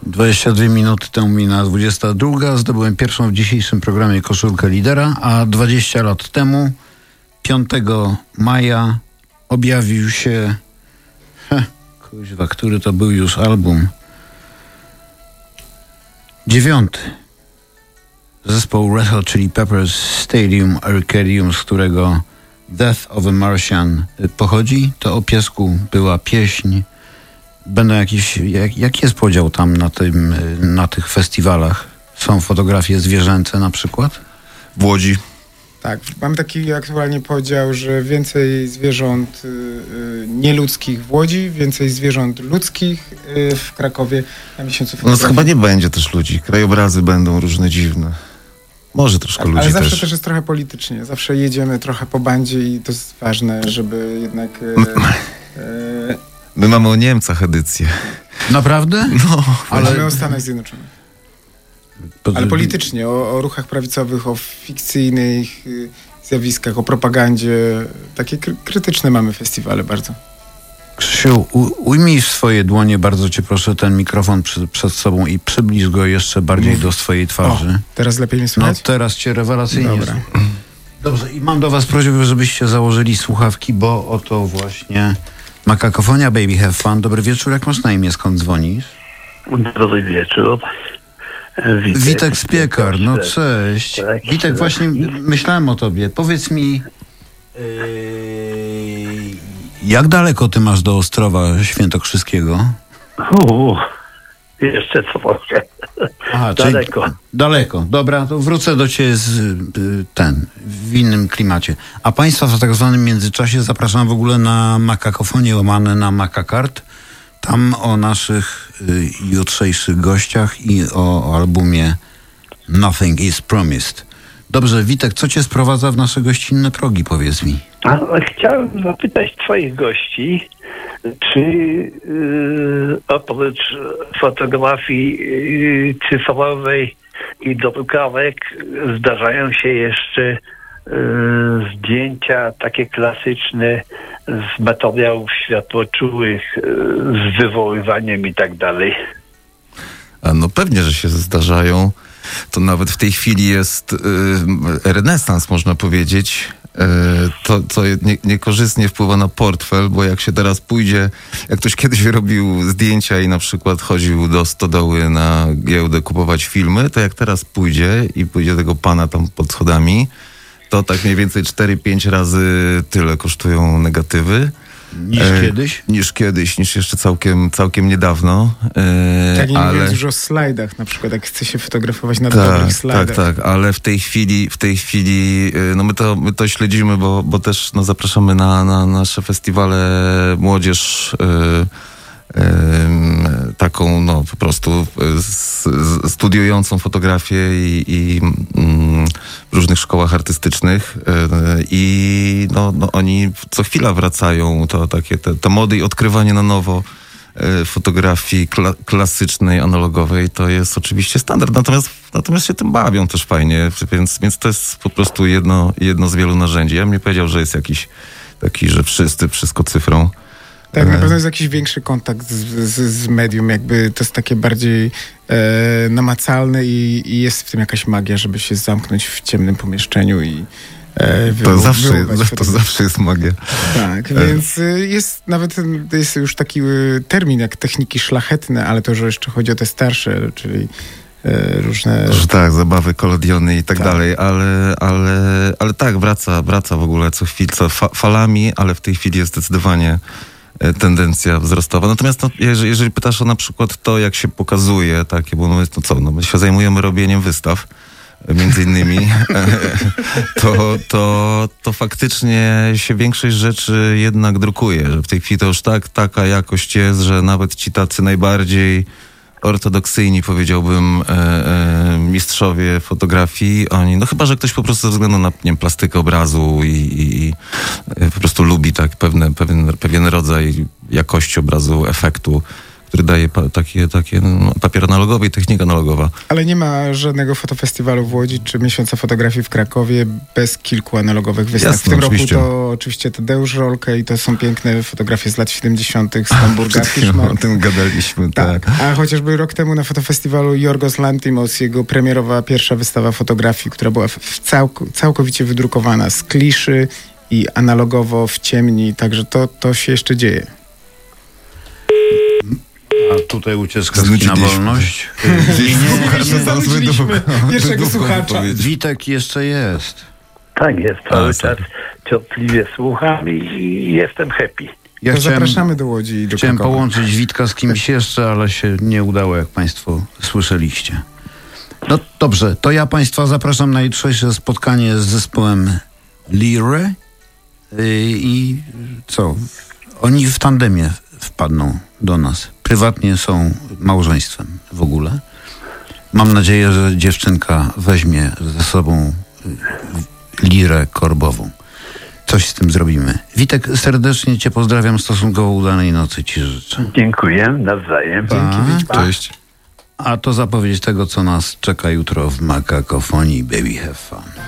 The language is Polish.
22 minuty temu minęła 22. Zdobyłem pierwszą w dzisiejszym programie koszulkę lidera, a 20 lat temu, 5 maja, objawił się... Kuźwa, który to był już album? 9. Zespoł Red Hot Chili Peppers Stadium Arcadium, z którego Death of a Martian pochodzi. To o piesku była pieśń. Będą jakieś... Jak jest podział tam na tych festiwalach? Są fotografie zwierzęce na przykład? W Łodzi. Tak, mamy taki aktualnie podział, że więcej zwierząt nieludzkich w Łodzi, więcej zwierząt ludzkich w Krakowie na miesiącu fotografii. No chyba nie będzie też ludzi. Krajobrazy będą różne dziwne. Może troszkę ludzi ale zawsze też. też jest trochę politycznie. Zawsze jedziemy trochę po bandzie i to jest ważne, żeby jednak... My mamy o Niemcach edycję. Naprawdę? No, ale my o Stanach Zjednoczonych. Ale politycznie, o ruchach prawicowych, o fikcyjnych zjawiskach, o propagandzie. Takie krytyczne mamy festiwale bardzo. Krzysiu, ujmij w swoje dłonie, bardzo cię proszę, ten mikrofon przed sobą i przybliż go jeszcze bardziej do swojej twarzy. O, teraz lepiej mnie słychać? No teraz cię rewelacyjnie. Dobra. Dobrze, i mam do was prośbę, żebyście założyli słuchawki, bo oto właśnie Makakofonia, Baby Have Fun. Dobry wieczór, jak masz na imię, skąd dzwonisz? Dobry wieczór. Witek Spiekar, no cześć. Tak, Witek, właśnie myślałem o tobie. Powiedz mi, jak daleko ty masz do Ostrowa Świętokrzyskiego? Jeszcze trochę. Aha, daleko. Daleko, dobra, to wrócę do ciebie w innym klimacie. A państwa w tak zwanym międzyczasie zapraszam w ogóle na Makakofonię łamane na Makakart. Tam o naszych jutrzejszych gościach i o albumie Nothing is Promised. Dobrze, Witek, co cię sprowadza w nasze gościnne progi, powiedz mi? Chciałem zapytać twoich gości, czy oprócz fotografii cyfrowej i drukarek zdarzają się jeszcze zdjęcia takie klasyczne z materiałów światłoczułych, z wywoływaniem i tak dalej. No pewnie, że się zdarzają. To nawet w tej chwili jest renesans, można powiedzieć. To niekorzystnie wpływa na portfel, bo jak się teraz pójdzie, jak ktoś kiedyś robił zdjęcia i na przykład chodził do stodoły na giełdę kupować filmy, to jak teraz pójdzie tego pana tam pod schodami, to tak mniej więcej 4-5 razy tyle kosztują negatywy. Niż kiedyś, niż jeszcze całkiem niedawno. Tak, nie mówiąc już o slajdach, na przykład jak chce się fotografować na dobrych slajdach. Tak, ale w tej chwili no my to śledzimy, bo też zapraszamy na nasze festiwale młodzież taką po prostu studiującą fotografię i w różnych szkołach artystycznych i oni co chwila wracają, to takie te mody i odkrywanie na nowo fotografii klasycznej, analogowej, to jest oczywiście standard, natomiast się tym bawią też fajnie, więc to jest po prostu jedno z wielu narzędzi. Ja bym nie powiedział, że jest jakiś taki, że wszystko cyfrą. Tak, na pewno jest jakiś większy kontakt z medium, jakby to jest takie bardziej namacalne i jest w tym jakaś magia, żeby się zamknąć w ciemnym pomieszczeniu i to zawsze jest magia. Tak, więc jest już taki termin jak techniki szlachetne, ale to, że jeszcze chodzi o te starsze, czyli różne... Tak, zabawy, kolodiony i tak dalej, ale tak, wraca w ogóle co chwilę, falami, ale w tej chwili jest zdecydowanie tendencja wzrostowa. Natomiast jeżeli pytasz o na przykład to, jak się pokazuje, takie, bo my się zajmujemy robieniem wystaw, między innymi, to faktycznie się większość rzeczy jednak drukuje, że w tej chwili to już taka jakość jest, że nawet ci tacy najbardziej ortodoksyjni, powiedziałbym, mistrzowie fotografii, oni, chyba że ktoś po prostu ze względu na plastykę obrazu i po prostu lubi pewien rodzaj jakości obrazu, efektu, który daje takie papier analogowy i technika analogowa. Ale nie ma żadnego fotofestiwalu w Łodzi czy miesiąca fotografii w Krakowie bez kilku analogowych wystaw. Jasne, w tym oczywiście. roku to oczywiście Tadeusz Rolke i to są piękne fotografie z lat 70. z Hamburga. O tym gadaliśmy, tak. A chociażby rok temu na fotofestiwalu Jorgos Lanthimos, jego premierowa pierwsza wystawa fotografii, która była całkowicie wydrukowana z kliszy i analogowo w ciemni, także to się jeszcze dzieje. A tutaj ucieczka na wolność. Pierwszego słuchacza. Witek jeszcze jest. Tak jest, cały czas cierpliwie słucham i jestem happy. Zapraszamy do Łodzi i do Chciałem Krakowa. połączyć Witka z kimś jeszcze, ale się nie udało, jak państwo słyszeliście. No dobrze, to ja państwa zapraszam na jutrzejsze spotkanie z zespołem Lire i co? Oni w tandemie wpadną do nas. Prywatnie są małżeństwem w ogóle. Mam nadzieję, że dziewczynka weźmie ze sobą lirę korbową. Coś z tym zrobimy. Witek, serdecznie cię pozdrawiam, stosunkowo udanej nocy ci życzę. Dziękuję, nawzajem. Cześć. A to zapowiedź tego, co nas czeka jutro w Makakofonii. Baby have fun.